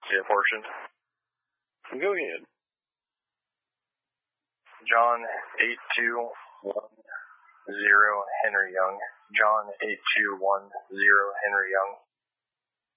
Yeah, portion. Go ahead. John 8210 Henry Young. John 8210 Henry Young.